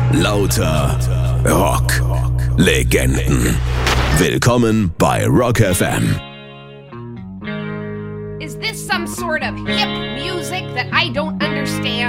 Lauter Rock. Legenden. Willkommen bei Rock FM. Is this some sort of hip music that I don't understand?